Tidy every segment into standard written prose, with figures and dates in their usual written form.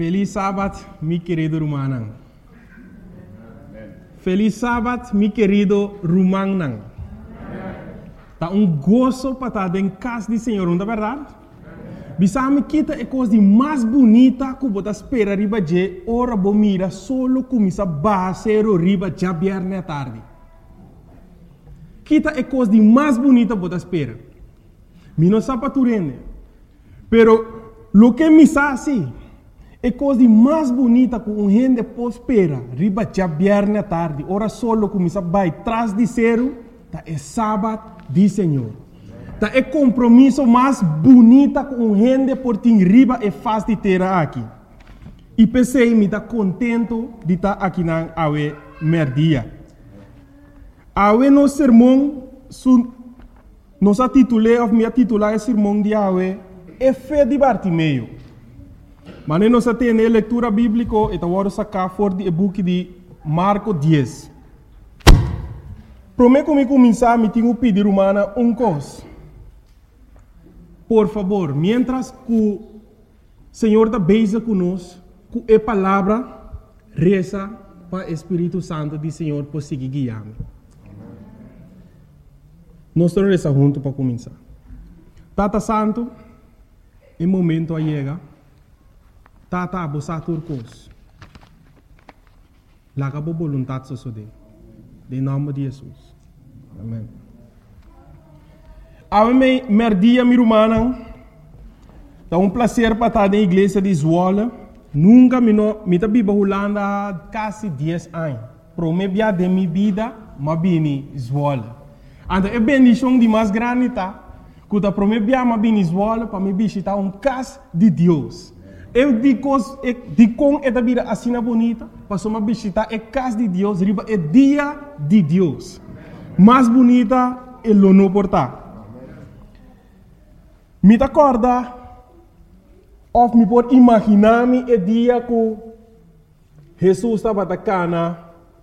Feliz sábado, mi querido Rumanang. Feliz sábado, mi querido Rumanang. Tá gozo para estar em casa do Senhor, não é verdade? Bisame kita é coisa mais bonita que você espera riba de hora bo mira solo começa basero riba já viernes à tarde. Kita é coisa mais bonita que você espera. Mi não sabe tu rende. Pero lo que me sabe é coisa mais bonita que gente pode esperar riba já viernes à tarde. Hora solo começa vai trás de zero, tá é sábado do Senhor. Tá é compromisso mais bonita com gente por ti riba é fácil de ter aqui. E pensei me tá contento de estar aqui na awe merdia. Awe no sermão nos titulei ou me titular o sermão de awe é fé de Bartimeu. Mas nós temos leitura bíblica e agora sacar fora do book de Marcos 10. Prometo me começar me tenho pedir humana coisa. Por favor, mientras que o Senhor está beija conosco, com a palavra, reza para o Espírito Santo do Senhor por seguir guiando. Nós estamos rezando juntos para começar. Tata Santo, em momento chega, Tata abosa turcos. Laga a vontade sosode. Em nome de Jesus. Amém. Ame merdia mi rumana, é prazer para estar na igreja de Zwolle. Nunca me tá biba Holanda quase 10 anos. Promebia de minha vida, mas bini Zwolle. Anda é bendição de mais grande tá. Quando promebia mas bini Zwolle para me visitar casa de Deus. Eu digo com esta vida assim bonita, para me visitar a casa de Deus, riba é dia de Deus. Mais bonita é o no portar. Me acorda, ou me pode imaginar-me o dia que Jesus estava na cana,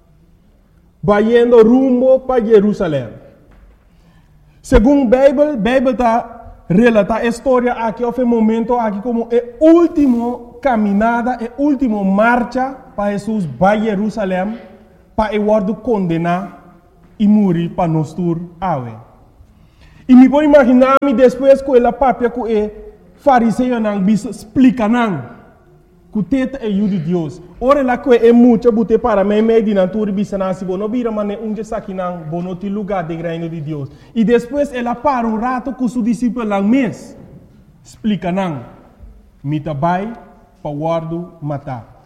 indo rumo para Jerusalém. Segundo a Bíblia está relata a história aqui, houve um momento aqui como a última caminhada, a última marcha para Jesus para Jerusalém, para o word condenar e morrer para nós tur awe. E me pode imaginar-me depois que ela papia que o fariseu não bisa explica não que o teta é o de Deus. Ora lá que é muito bote para mim de natura bisa não se bono vira mas um dia aqui não bono te lugar de reino de Deus. E depois ela para rato com seu discípulo não mês explica não me tabai para guardo matar.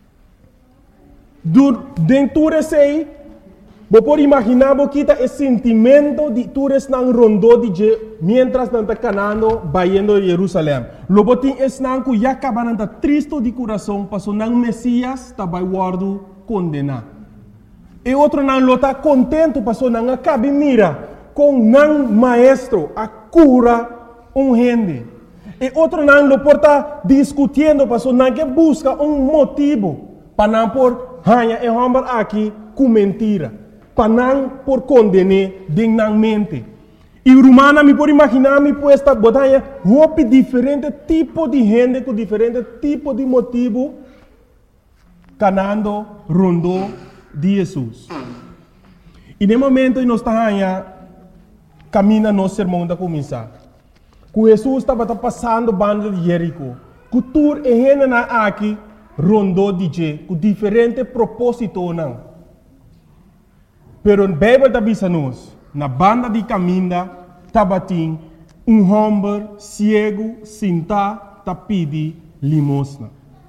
Dentro sei você pode imaginar que esse sentimento de todos não rondou de mientras não está canando indo a Jerusalém. Logo tem esse não que já acaba não triste de coração, passou não Messias está vai guardo condenar. E outro não está contente, passou não acaba mira com não maestro a cura gente. E outro não lo porta discutindo, passou não que busca motivo para não por hanha e hambar aqui com mentira. Para não por condenar dignamente. E Romana me pode imaginar me puesta botanha roupa diferente tipo de gente com diferente tipo de motivo canando rondou de Jesus. E no momento nós estamos caminhando no sermão da começar. Que Jesus estava passando banda de Jerico. Que tur e gente na aqui rondou de com diferente propósito não. Pero a Bíblia está dizendo na banda de caminho, tabatim, homem cego, sentado, tapidi, limosna.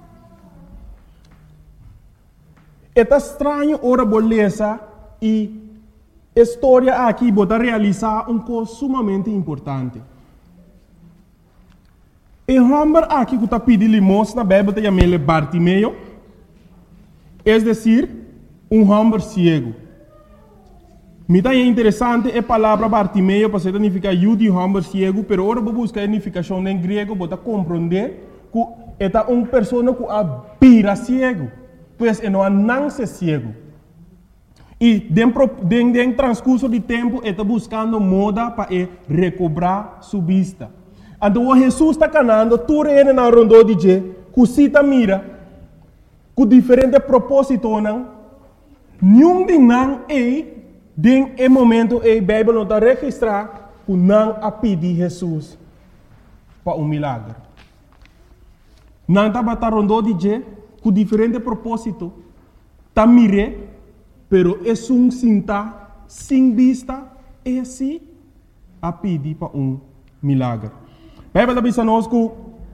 É estranho ora beleza e a história aqui pode realizar coisa sumamente importante. O homem aqui que tapidi limosna, a Bíblia está chamando Bartimeu, é decir, homem cego. Me está interessante a palavra Bartimeu, para significar de homem cego, pero agora vou buscar a significação em grego, para compreender que é uma pessoa que apira cego, pois não nasce cego. E dentro do transcurso de tempo, está buscando moda para recobrar sua vista. Então, Jesus está canando, tudo ele na rondou de que cita mira, com diferente propósito, não? Nenhum de não é, den é momento, a Bíblia não está registrar, que não a pedir Jesus para milagre. Não está batendo de je, com diferente propósito, está mire, pero é sinta, sem vista, é assim, a pedir para milagre. A Bíblia está dizendo que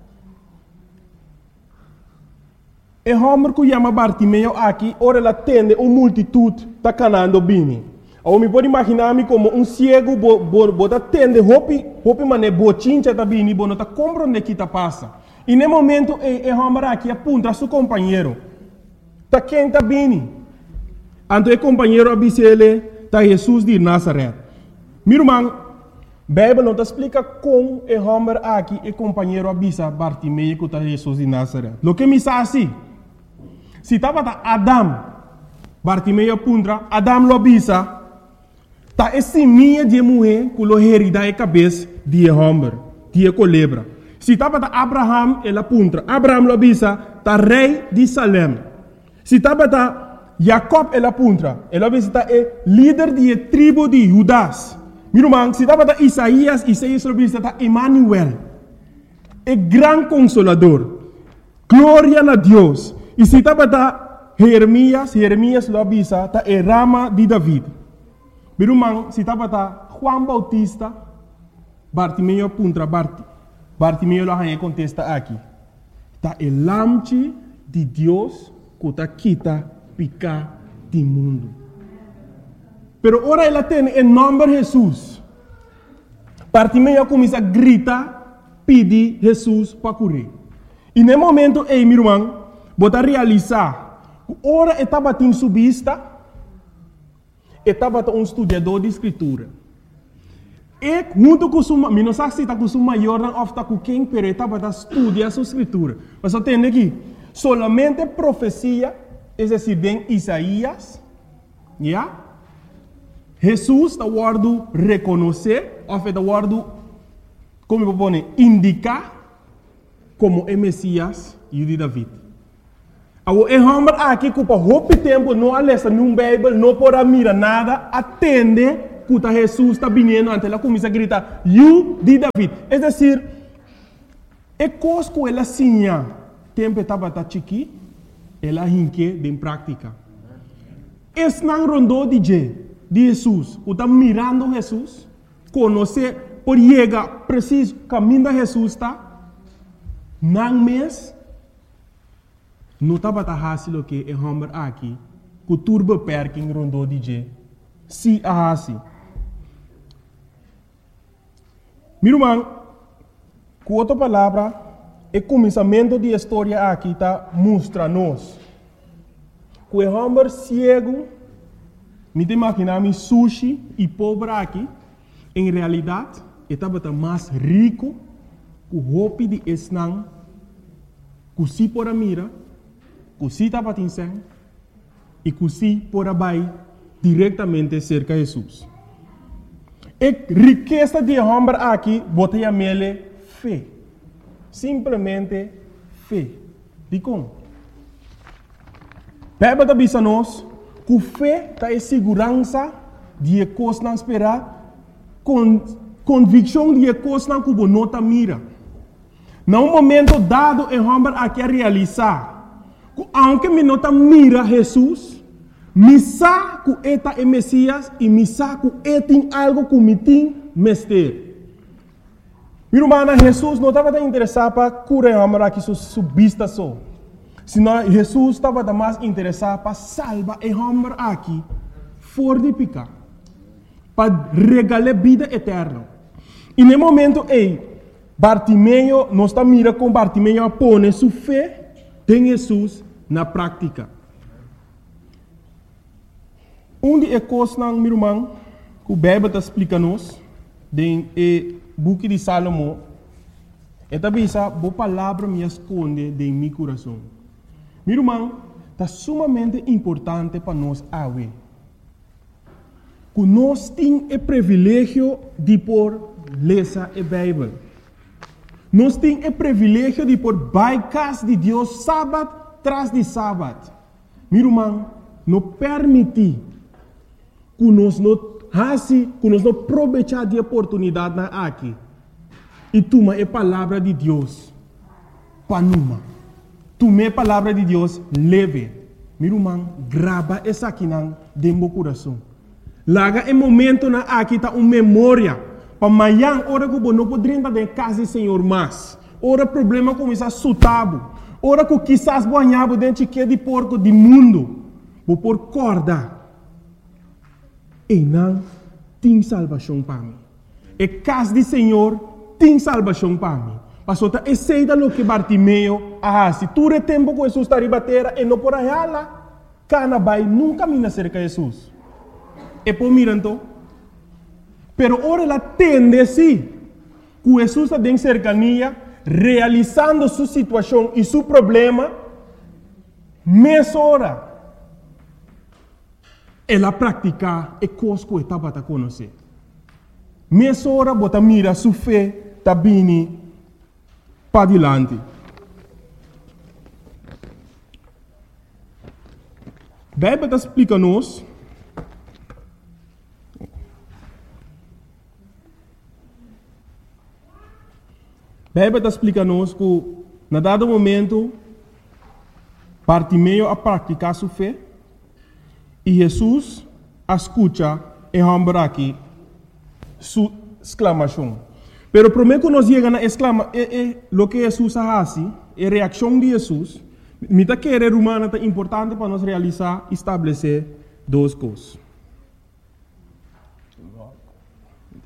o homem que chama Bartimeu aqui, ora ela tende uma multitude está canando bem. Eu me pode imaginar-me como cego, bota tende, hopi mané, bochincha está bem, não está compreendendo o que está passando. E no momento, o homem aqui aponta a seu companheiro. Está quem está bem. Então o companheiro avisa ele, está Jesus de Nazaré. Meu irmão, a Bíblia não explica como o homem aqui, o companheiro avisa Bartimeu que está Jesus de Nazaré. O que me diz assim? Se estava Adam, Bartimeu apunta, Adam lo avisa, está esse minha de mulher que lo herida a cabeça de homem, de culebra. Se estava Abraham, ele apunta, Abraham lo avisa, está rei de Salem. Se estava Jacob, ele apunta, ele avisa, está líder de tribo de Judas. Meu irmão, se estava Isaías lo avisa, está Emmanuel, o grande consolador. Glória a Deus. E se estava Jeremias lo avisa, está a rama de David. Meu irmão, se estava Juan Bautista, Bartimeu apunta, Bartimeu lo contesta aqui. Está o lamche de Deus que está quita picar do mundo. Pero ora ela tem em nome de Jesus. Bartimeu começa a gritar, pedir Jesus para curar. E no momento, meu irmão, bota realizar, ora estava em subista, estava estudador de escritura. E junto com sua, não sei se está com sua maior ou está com quem, mas estava estudando a sua escritura. Mas eu tenho aqui, solamente profecia, é decir, bem Isaías, yeah? Jesus está guardando reconhecer, ou está guardando, como eu vou indicar, como é Messias e de David. O homem aqui que por muito tempo não lê nenhum Bíblia, não pode mirar nada, atende que Jesus está vindo ante ela começa a gritar, "You de David". É decir, é coisa que ela sinha, tempo estava chiqui, ela hinque em prática. Esse não rondou de Jesus, que está mirando Jesus, conhecer, por chegar preciso caminho de Jesus está. Não mês, não estava fácil que o homem aqui, que o turbo perking rondou de se assim. Meu irmão, com outra palavra, o começamento da história aqui está mostra-nos que o homem cego, me imaginar sushi e pobre aqui, em realidade, estava mais rico que o hopi de esnang, que se por a mira, que se estava tinseng, e que se por a bai diretamente cerca de Jesus. A riqueza de homem aqui, botei a mele fé. Simplesmente fé. De como? Bíblia está dizendo nós que fé está em segurança de coisas não esperar, convicção de coisas não que não está mira. Num momento dado, o homem aqui a realizar, que aunque me não está mira Jesus, me sabe que eta é Messias e me sabe que ele tem algo que me tem mestre. Meu irmão, Jesus não estava interessado para curar o homem aqui sua vista só. Senão, Jesus estava mais interessado para salvar o homem aqui fora de pecado. Para regalar vida eterna. E no momento, Bartimeu, não está mirando com Bartimeu a pôr sua fé em Jesus na prática. De coisas, meu irmão, que o Bíblia está explicando-nos, no book de Salomão, é também essa boa palavra me esconde em meu coração. Meu irmão, está sumamente importante para nós agora. Que nós temos o privilégio de ler a Bíblia. Nós temos o privilégio de por baixar de Deus sábado tras de sábado. Meu irmão, não permite que nós não aproveitar de oportunidade aqui. E toma a palavra de Deus para numa. Toma a palavra de Deus leve. Meu irmão, grava essa aqui dentro do coração. Laga em momento na aqui tá uma memória. Para amanhã, hora que não poderia estar em casa do Senhor mais. Ora problema começa a sutabo. Ora que quizás banhava dentro de porco do mundo. Vou por corda. E não tem salvação para mim. E casa do Senhor tem salvação para mim. Pastor, aceita o que Bartimeu se tu é tempo que Jesus está a bater e não por aí lá, cana vai nunca mina cerca de Jesus. E por mirando, pero ora ela tende sim, que Jesus está em cercania, realizando sua situação e seu problema, mais hora, ela pratica e coisa que estava a conhecer. Mais hora, bota mira sua fé, está vindo para adiante. Bíblia está explicando-nos que, na dado momento, Bartimeu a praticar sua fé e Jesus escuta e rambra aqui sua exclamação. Pero primeiro que nós chegamos a exclamar, o que Jesus faz, a reação de Jesus, me está querendo humana é importante para nós realizar e estabelecer duas coisas.